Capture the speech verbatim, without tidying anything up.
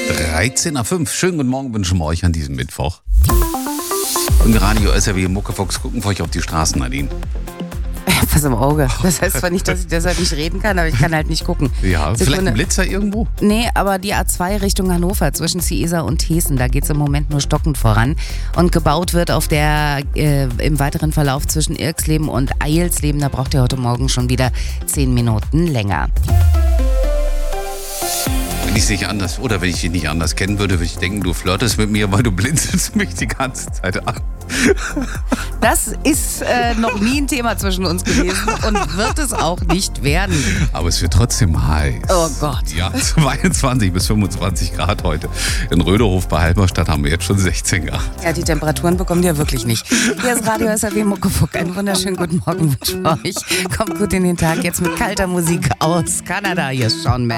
dreizehn Uhr fünf. Schönen guten Morgen wünschen wir euch an diesem Mittwoch. Und Radio S R W Muckefuchs gucken für euch auf die Straßen, Nadine. Was im Auge. Das heißt zwar nicht, dass ich deshalb nicht reden kann, aber ich kann halt nicht gucken. Ja, Sekunde. Vielleicht ein Blitzer irgendwo? Nee, aber die A zwei Richtung Hannover zwischen Ciesa und Thesen, da geht es im Moment nur stockend voran. Und gebaut wird auf der äh, im weiteren Verlauf zwischen Irksleben und Eilsleben, da braucht ihr heute Morgen schon wieder zehn Minuten länger. Wenn ich dich anders, oder wenn ich dich nicht anders kennen würde, würde ich denken, du flirtest mit mir, weil du blinzelst mich die ganze Zeit an. Das ist äh, noch nie ein Thema zwischen uns gewesen und wird es auch nicht werden. Aber es wird trotzdem heiß. Oh Gott. Ja, zweiundzwanzig bis fünfundzwanzig Grad heute. In Röderhof bei Halberstadt haben wir jetzt schon sechzehn Grad. Ja, die Temperaturen bekommt ihr wirklich nicht. Hier ist Radio S R W Muckefuck. Einen wunderschönen guten Morgen wünsche ich euch. Kommt gut in den Tag jetzt mit kalter Musik aus Kanada. Hier ist Shawn Mendes.